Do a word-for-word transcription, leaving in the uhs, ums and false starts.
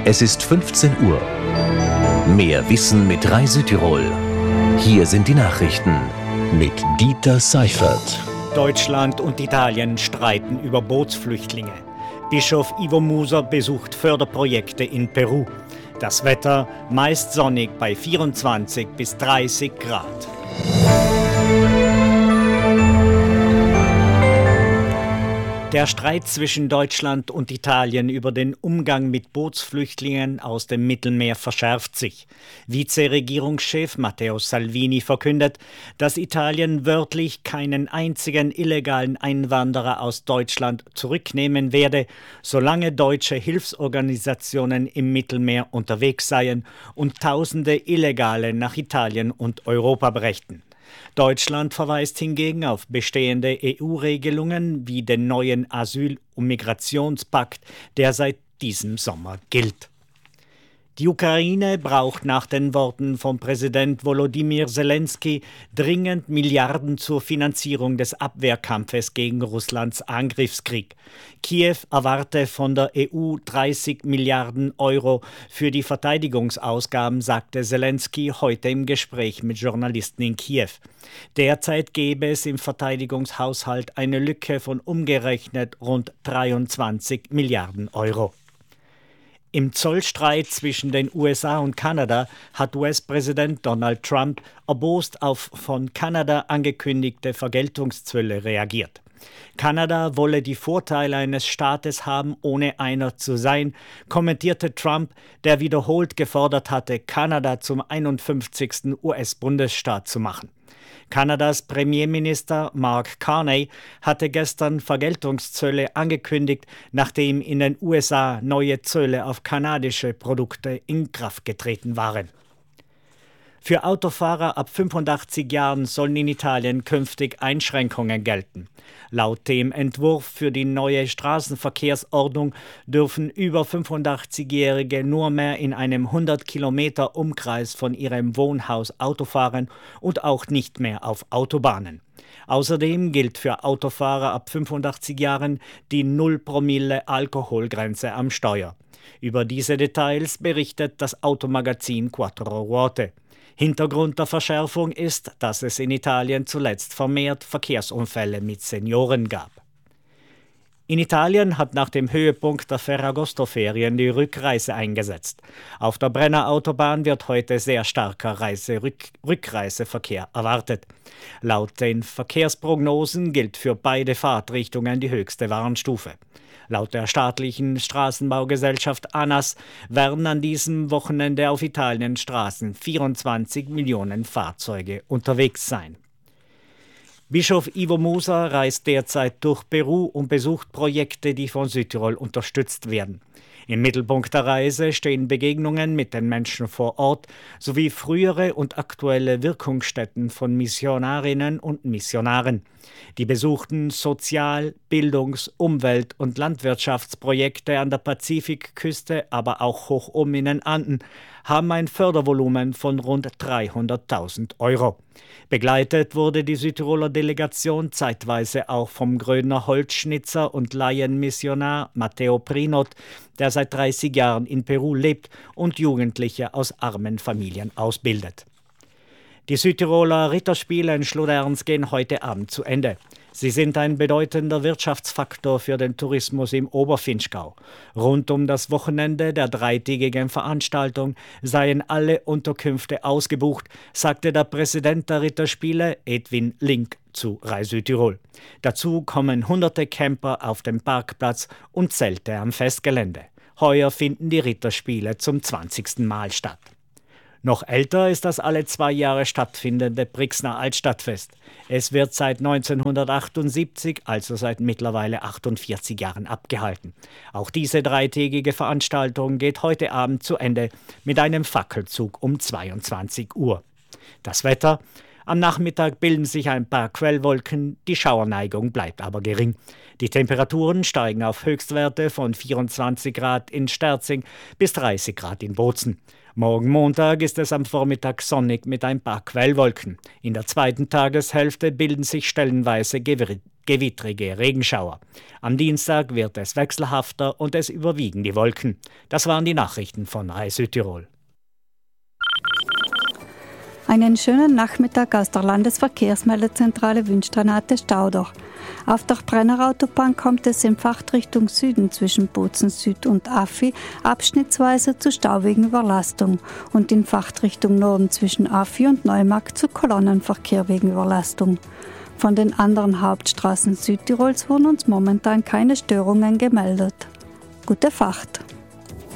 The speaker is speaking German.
Es ist fünfzehn Uhr. Mehr Wissen mit Rai Südtirol. Hier sind die Nachrichten mit Dieter Seifert. Deutschland und Italien streiten über Bootsflüchtlinge. Bischof Ivo Muser besucht Förderprojekte in Peru. Das Wetter meist sonnig bei vierundzwanzig bis dreißig Grad. Der Streit zwischen Deutschland und Italien über den Umgang mit Bootsflüchtlingen aus dem Mittelmeer verschärft sich. Vizeregierungschef Matteo Salvini verkündet, dass Italien wörtlich keinen einzigen illegalen Einwanderer aus Deutschland zurücknehmen werde, solange deutsche Hilfsorganisationen im Mittelmeer unterwegs seien und Tausende Illegale nach Italien und Europa brächten. Deutschland verweist hingegen auf bestehende E U-Regelungen wie den neuen Asyl- und Migrationspakt, der seit diesem Sommer gilt. Die Ukraine braucht nach den Worten von Präsident Volodymyr Zelensky dringend Milliarden zur Finanzierung des Abwehrkampfes gegen Russlands Angriffskrieg. Kiew erwarte von der E U dreißig Milliarden Euro für die Verteidigungsausgaben, sagte Zelensky heute im Gespräch mit Journalisten in Kiew. Derzeit gäbe es im Verteidigungshaushalt eine Lücke von umgerechnet rund dreiundzwanzig Milliarden Euro. Im Zollstreit zwischen den U S A und Kanada hat U S-Präsident Donald Trump erbost auf von Kanada angekündigte Vergeltungszölle reagiert. Kanada wolle die Vorteile eines Staates haben, ohne einer zu sein, kommentierte Trump, der wiederholt gefordert hatte, Kanada zum einundfünfzigsten U S-Bundesstaat zu machen. Kanadas Premierminister Mark Carney hatte gestern Vergeltungszölle angekündigt, nachdem in den U S A neue Zölle auf kanadische Produkte in Kraft getreten waren. Für Autofahrer ab fünfundachtzig Jahren sollen in Italien künftig Einschränkungen gelten. Laut dem Entwurf für die neue Straßenverkehrsordnung dürfen über fünfundachtzigjährige nur mehr in einem hundert Kilometer Umkreis von ihrem Wohnhaus Auto fahren und auch nicht mehr auf Autobahnen. Außerdem gilt für Autofahrer ab fünfundachtzig Jahren die null Promille Alkoholgrenze am Steuer. Über diese Details berichtet das Automagazin Quattro Ruote. Hintergrund der Verschärfung ist, dass es in Italien zuletzt vermehrt Verkehrsunfälle mit Senioren gab. In Italien hat nach dem Höhepunkt der Ferragosto-Ferien die Rückreise eingesetzt. Auf der Brenner Autobahn wird heute sehr starker Reise-Rück- Rückreiseverkehr erwartet. Laut den Verkehrsprognosen gilt für beide Fahrtrichtungen die höchste Warnstufe. Laut der staatlichen Straßenbaugesellschaft ANAS werden an diesem Wochenende auf Italiens Straßen vierundzwanzig Millionen Fahrzeuge unterwegs sein. Bischof Ivo Muser reist derzeit durch Peru und besucht Projekte, die von Südtirol unterstützt werden. Im Mittelpunkt der Reise stehen Begegnungen mit den Menschen vor Ort sowie frühere und aktuelle Wirkungsstätten von Missionarinnen und Missionaren. Die besuchten Sozial-, Bildungs-, Umwelt- und Landwirtschaftsprojekte an der Pazifikküste, aber auch hoch oben in den Anden, haben ein Fördervolumen von rund dreihunderttausend Euro. Begleitet wurde die Südtiroler Delegation zeitweise auch vom Grödner Holzschnitzer und Laienmissionar Matteo Prinot, der seit dreißig Jahren in Peru lebt und Jugendliche aus armen Familien ausbildet. Die Südtiroler Ritterspiele in Schloderns gehen heute Abend zu Ende. Sie sind ein bedeutender Wirtschaftsfaktor für den Tourismus im Oberfinchgau. Rund um das Wochenende der dreitägigen Veranstaltung seien alle Unterkünfte ausgebucht, sagte der Präsident der Ritterspiele, Edwin Link, zu Rai Südtirol. Dazu kommen hunderte Camper auf dem Parkplatz und Zelte am Festgelände. Heuer finden die Ritterspiele zum zwanzigsten Mal statt. Noch älter ist das alle zwei Jahre stattfindende Brixner Altstadtfest. Es wird seit neunzehnhundertachtundsiebzig, also seit mittlerweile achtundvierzig Jahren, abgehalten. Auch diese dreitägige Veranstaltung geht heute Abend zu Ende mit einem Fackelzug um zweiundzwanzig Uhr. Das Wetter: Am Nachmittag bilden sich ein paar Quellwolken, die Schauerneigung bleibt aber gering. Die Temperaturen steigen auf Höchstwerte von vierundzwanzig Grad in Sterzing bis dreißig Grad in Bozen. Morgen Montag ist es am Vormittag sonnig mit ein paar Quellwolken. In der zweiten Tageshälfte bilden sich stellenweise Gewri- gewittrige Regenschauer. Am Dienstag wird es wechselhafter und es überwiegen die Wolken. Das waren die Nachrichten von R A I Südtirol. Einen schönen Nachmittag aus der Landesverkehrsmeldezentrale wünscht Renate Stauder. Auf der Brennerautobahn kommt es in Fahrtrichtung Süden zwischen Bozen Süd und Affi abschnittsweise zu Stau wegen Überlastung und in Fahrtrichtung Norden zwischen Affi und Neumarkt zu Kolonnenverkehr wegen Überlastung. Von den anderen Hauptstraßen Südtirols wurden uns momentan keine Störungen gemeldet. Gute Fahrt!